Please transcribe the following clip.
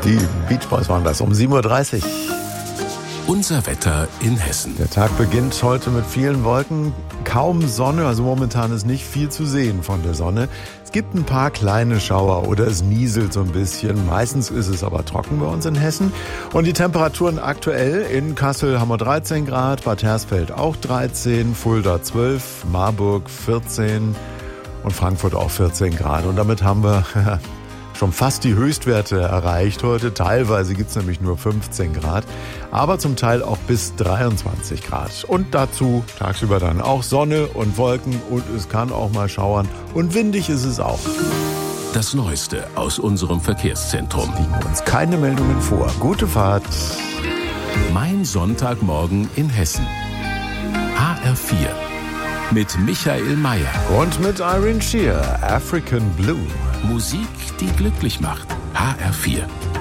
Die Beach Boys waren das um 7.30 Uhr. Unser Wetter in Hessen. Der Tag beginnt heute mit vielen Wolken, kaum Sonne, also momentan ist nicht viel zu sehen von der Sonne. Es gibt ein paar kleine Schauer oder es nieselt so ein bisschen. Meistens ist es aber trocken bei uns in Hessen. Und die Temperaturen aktuell: in Kassel haben wir 13 Grad, Bad Hersfeld auch 13, Fulda 12, Marburg 14 und Frankfurt auch 14 Grad. Und damit haben wir schon fast die Höchstwerte erreicht heute. Teilweise gibt es nämlich nur 15 Grad, aber zum Teil auch bis 23 Grad. Und dazu tagsüber dann auch Sonne und Wolken und es kann auch mal schauern und windig ist es auch. Das Neueste aus unserem Verkehrszentrum. Es liegen uns keine Meldungen vor. Gute Fahrt. Mein Sonntagmorgen in Hessen. HR4 mit Michael Mayer. Und mit Irene Shear, African Blue. Musik, die glücklich macht. HR4.